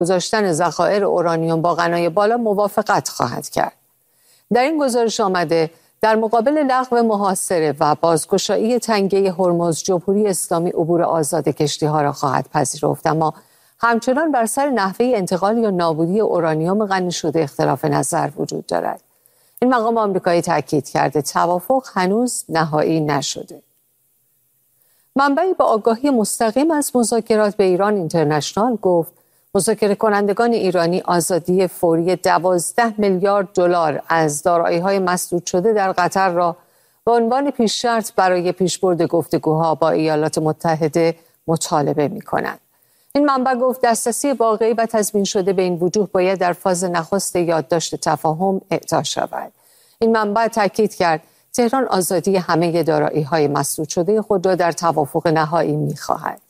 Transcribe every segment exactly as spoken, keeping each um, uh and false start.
گذاشتن ذخایر اورانیوم با غنای بالا موافقت خواهد کرد. در این گزارش آمده در مقابل لغو محاصره و بازگشایی تنگه هرمز، جمهوری اسلامی عبور آزاد کشتی‌ها را خواهد پذیرفت، اما همچنان بر سر نحوه انتقال یا نابودی اورانیوم غنی شده اختلاف نظر وجود دارد. این مقام آمریکایی تاکید کرده توافق هنوز نهایی نشده. منبعی با آگاهی مستقیم از مذاکرات به ایران اینترنشنال گفت مذاکره کنندگان ایرانی آزادی فوری دوازده میلیارد دلار از دارایی‌های مسدود شده در قطر را به عنوان پیش شرط برای پیشبرد گفتگوها با ایالات متحده مطالبه می‌کنند. این منبع گفت دسترسی واقعی و تضمین شده به این وجوه باید در فاز نخست یادداشت تفاهم اعطا شود. این منبع تاکید کرد تهران آزادی همه دارایی‌های مسدود شده خود را در توافق نهایی می‌خواهد.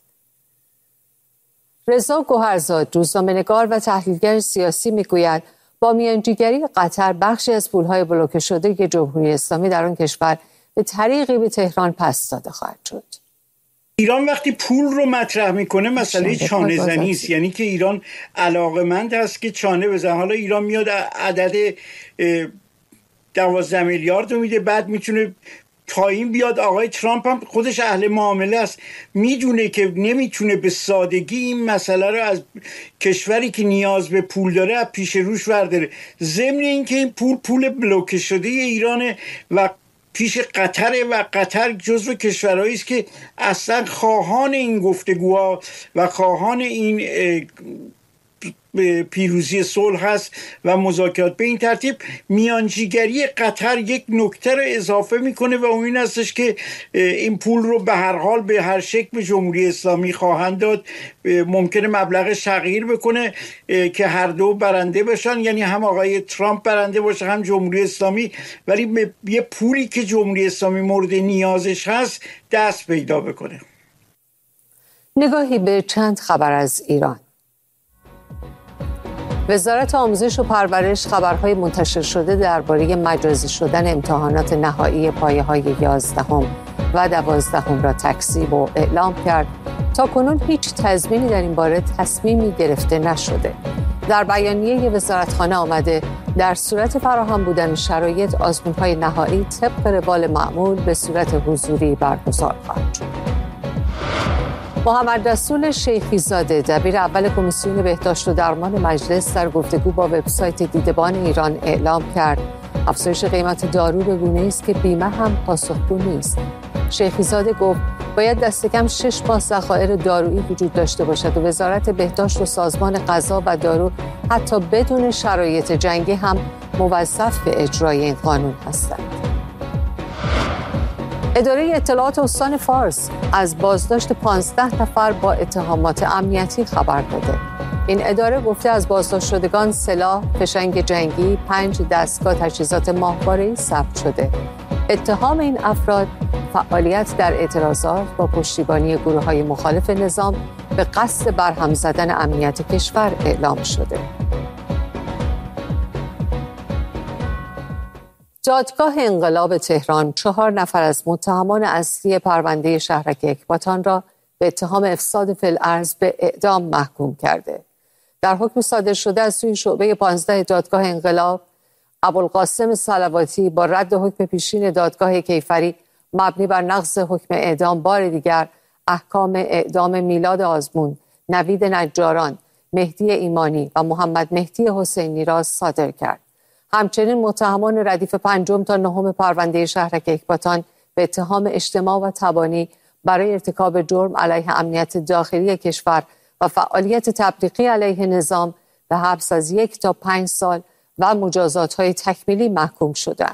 رضا گوهرزاد، روزنامه‌نگار و تحلیلگر سیاسی میگوید با میانجیگری قطر بخشی از پول‌های بلوکه شده که جمهوری اسلامی در آن کشور به طریقی به تهران پس داده خواهد شد. ایران وقتی پول رو مطرح میکنه مسئله چانه زنی است، یعنی که ایران علاقمند هست که چانه بزنه. حالا ایران میاد عدد دوازده میلیارد رو میده، بعد میتونه تا این بیاد. آقای ترامپ هم خودش اهل معامله است، میدونه که نمیتونه به سادگی این مسئله رو از کشوری که نیاز به پول داره از پیش روش ورداره. ضمن اینکه این پول پول بلوکه شده ایرانه و پیش قطره و قطر جزو کشورهایی است که اصلا خواهان این گفتگوها و خواهان این پیروزی صلح هست و مذاکرات. به این ترتیب میانجیگری قطر یک نکته رو اضافه میکنه و اون این هستش که این پول رو به هر حال به هر شکل به جمهوری اسلامی خواهند داد. ممکنه مبلغ تغییر بکنه که هر دو برنده بشن، یعنی هم آقای ترامپ برنده باشه هم جمهوری اسلامی، ولی به یه پولی که جمهوری اسلامی مورد نیازش هست دست پیدا بکنه. نگاهی به چند خبر از ایران. وزارت آموزش و پرورش خبرهای منتشر شده درباره مجازی شدن امتحانات نهایی پایه‌های یازدهم و دوازدهم را تکذیب و اعلام کرد. تا کنون هیچ تضمینی در این باره تصمیمی گرفته نشده. در بیانیه وزارتخانه آمده در صورت فراهم بودن شرایط آزمون‌های نهایی طبق روال معمول به صورت حضوری برگزار خواهد شد. محمد رسول شیخی زاده، دبیر اول کمیسیون بهداشت و درمان مجلس، در گفتگو با وبسایت دیدبان ایران اعلام کرد افزایش قیمت دارو به گونه‌ای است که بیمه هم پاسخگو نیست. شیخی زاده گفت باید دست کم شش ماه ذخایر دارویی وجود داشته باشد و وزارت بهداشت و سازمان غذا و دارو حتی بدون شرایط جنگی هم موظف به اجرای این قانون هستند. اداره اطلاعات استان فارس از بازداشت پانزده نفر با اتهامات امنیتی خبر داده. این اداره گفته از بازداشت شدگان سلاح، فشنگ جنگی، پنج دستگاه تجهیزات ماهواره‌ای ثبت شده. اتهام این افراد فعالیت در اعتراضات با پشتیبانی گروه‌های مخالف نظام به قصد برهم زدن امنیت کشور اعلام شده. دادگاه انقلاب تهران چهار نفر از متهمان اصلی پرونده شهرک اکباتان را به اتهام افساد فی الارض به اعدام محکوم کرده. در حکم صادر شده از سوی شعبه پانزده دادگاه انقلاب، ابوالقاسم صلواتی با رد حکم پیشین دادگاه کیفری مبنی بر نقض حکم اعدام بار دیگر احکام اعدام میلاد آزمون، نوید نجاران، مهدی ایمانی و محمد مهدی حسینی را صادر کرد. همچنین متهمان ردیف پنجم تا نهم پرونده شهرک اکباتان به اتهام اجتماع و تبانی برای ارتکاب جرم علیه امنیت داخلی کشور و فعالیت تبلیغی علیه نظام به حبس از یک تا پنج سال و مجازات‌های تکمیلی محکوم شدند.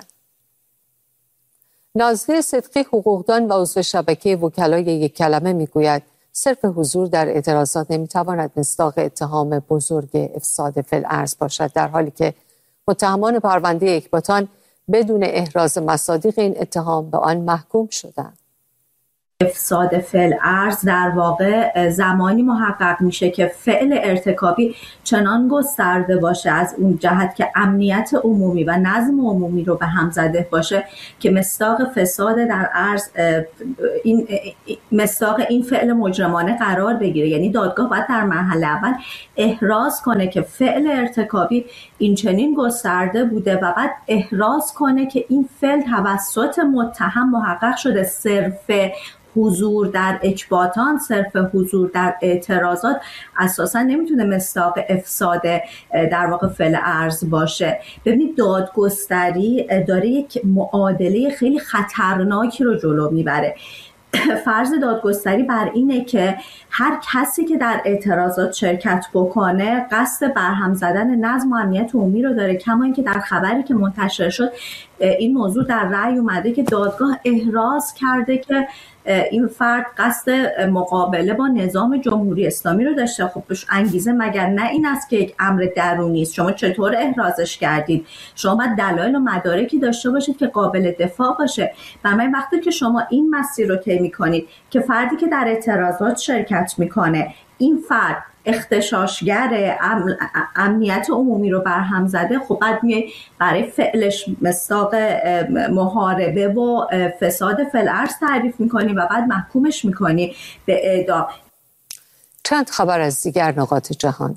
نازلی صدقی حقوقدان و عضو شبکه وکلای یک کلمه میگوید صرف حضور در اعتراضات نمیتواند مصداق اتهام بزرگ افساد فی الارض باشد، در حالی که متهمان پرونده اکباتان بدون احراز مصادیق این اتهام به آن محکوم شدند. افساد فعل ارز در واقع زمانی محقق میشه که فعل ارتکابی چنان گسترده باشه از اون جهت که امنیت عمومی و نظم عمومی رو به هم زده باشه که مصداق فساد در ارز این مصداق این فعل مجرمانه قرار بگیره. یعنی دادگاه باید در مرحله اول احراز کنه که فعل ارتکابی این چنین گسترده بوده و بعد احراز کنه که این فعل توسط متهم محقق شده. صرف حضور در اکباتان، صرف حضور در اعتراضات اساسا نمیتونه مصداق افساد در واقع فعل ارز باشه. ببینید دادگستری داره یک معادله خیلی خطرناکی رو جلو میبره. فرض دادگستری بر اینه که هر کسی که در اعتراضات شرکت بکنه قصد برهم زدن نظم و امنیت عمومی رو داره، کما اینکه در خبری که منتشر شد این موضوع در رأی اومده که دادگاه احراز کرده که این فرد قصد مقابله با نظام جمهوری اسلامی رو داشته. خب انگیزه مگر نه این است که یک امر درونی است؟ شما چطور احرازش کردید؟ شما باید دلایل و مدارکی داشته باشید که قابل دفاع باشه. برای وقتی که شما این مسیر رو طی می‌کنید که فردی که در اعتراضات شرکت میکنه این فرد اختشاشگر ام... امنیت عمومی رو برهم زده، خب بعد میای برای فعلش مصداق محاربه و فساد فعل ارز تعریف میکنی و بعد محکومش میکنی به اعدام. چند خبر از دیگر نقاط جهان.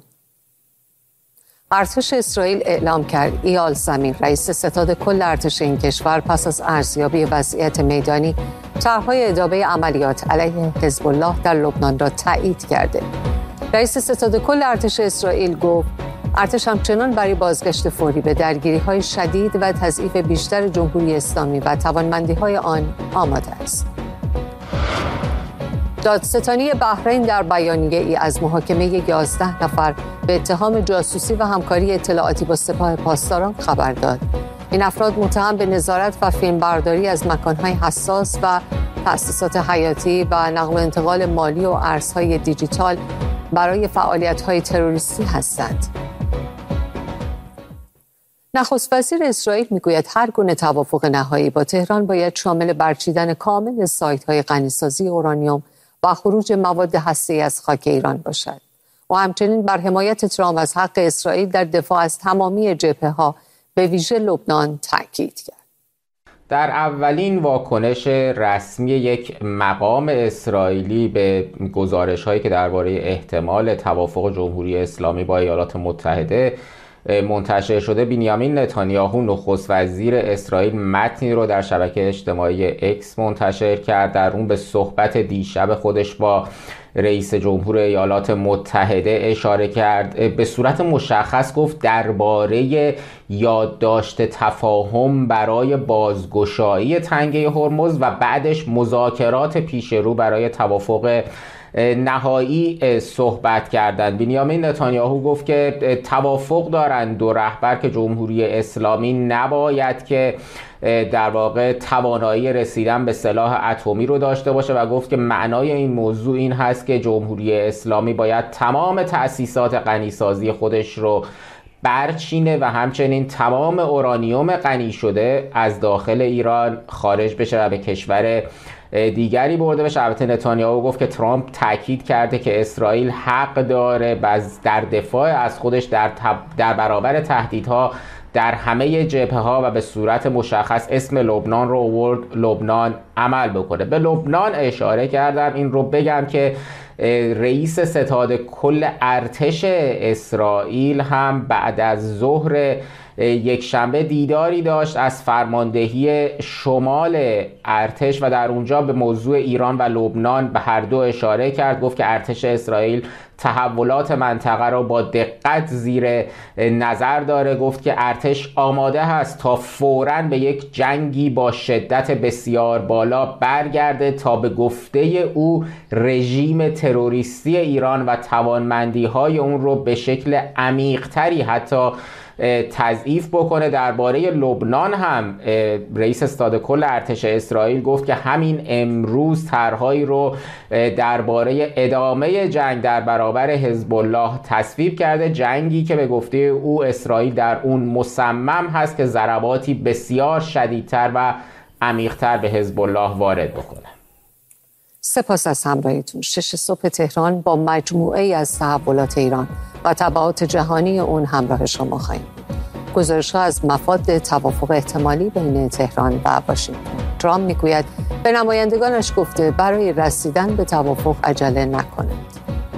ارتش اسرائیل اعلام کرد ایال زمین، رئیس ستاد کل ارتش این کشور، پس از ارزیابی وضعیت میدانی طرح‌های ادامه عملیات علیه حزب الله در لبنان را تایید کرده. رئیس ستاد کل ارتش اسرائیل گفت ارتش همچنان برای بازگشت فوری به درگیری‌های شدید و تضعیف بیشتر جمهوری اسلامی و توانمندی‌های آن آماده است. دادستانی بحرین در بیانیه‌ای از محاکمه یازده نفر به اتهام جاسوسی و همکاری اطلاعاتی با سپاه پاسداران خبر داد. این افراد متهم به نظارت و فیلمبرداری از مکان‌های حساس و تأسیسات حیاتی و نقل و انتقال مالی و ارزهای دیجیتال برای فعالیت‌های تروریستی هستند. نخست وزیر اسرائیل میگوید هر گونه توافق نهایی با تهران باید شامل برچیدن کامل سایت‌های غنیسازی اورانیوم و خروج مواد هسته‌ای از خاک ایران باشد. و همچنین بر حمایت ترامپ از حق اسرائیل در دفاع از تمامی جبهه‌ها به ویژه لبنان تاکید کرد. در اولین واکنش رسمی یک مقام اسرائیلی به گزارش‌هایی که درباره احتمال توافق جمهوری اسلامی با ایالات متحده منتشر شده، بنیامین نتانیاهو نخست وزیر اسرائیل متنی رو در شبکه اجتماعی اکس منتشر کرد. در اون به صحبت دیشب خودش با رئیس جمهور ایالات متحده اشاره کرد. به صورت مشخص گفت درباره یادداشت تفاهم برای بازگشایی تنگه هرمز و بعدش مذاکرات پیش رو برای توافق نهایی صحبت کردند. بنیامین نتانیاهو گفت که توافق دارند دو رهبر که جمهوری اسلامی نباید که در واقع توانایی رسیدن به سلاح اتمی رو داشته باشه و گفت که معنای این موضوع این هست که جمهوری اسلامی باید تمام تأسیسات غنیسازی خودش رو برچینه و همچنین تمام اورانیوم غنی شده از داخل ایران خارج بشه و به کشور دیگری برده بشه. البته نتانیاهو گفت که ترامپ تاکید کرده که اسرائیل حق داره در دفاع از خودش در, تب... در برابر تهدیدها در همه جبهه‌ها و به صورت مشخص اسم لبنان رو آورد لبنان عمل بکنه. به لبنان اشاره کردم. این رو بگم که رئیس ستاد کل ارتش اسرائیل هم بعد از ظهر یک شنبه دیداری داشت از فرماندهی شمال ارتش و در اونجا به موضوع ایران و لبنان به هر دو اشاره کرد. گفت که ارتش اسرائیل تحولات منطقه را با دقت زیر نظر داره. گفت که ارتش آماده هست تا فوراً به یک جنگی با شدت بسیار بالا برگرده تا به گفته او رژیم تروریستی ایران و توانمندی‌های اون رو به شکل عمیق‌تری حتی تضعیف بکنه. درباره لبنان هم رئیس ستاد کل ارتش اسرائیل گفت که همین امروز طرحهایی رو درباره ادامه جنگ در برابر حزب الله تصویب کرده، جنگی که به گفته او اسرائیل در اون مصمم هست که ضرباتی بسیار شدیدتر و عمیق‌تر به حزب الله وارد بکنه. سپاس از همراهیتون. شش صبح تهران با مجموعه از تحولات ایران و تبعات جهانی اون همراه شما خواهیم. گزارش‌ها از مفاد توافق احتمالی بین تهران و واشنگتن. ترامپ میگوید به نمایندگانش گفته برای رسیدن به توافق عجله نکنه.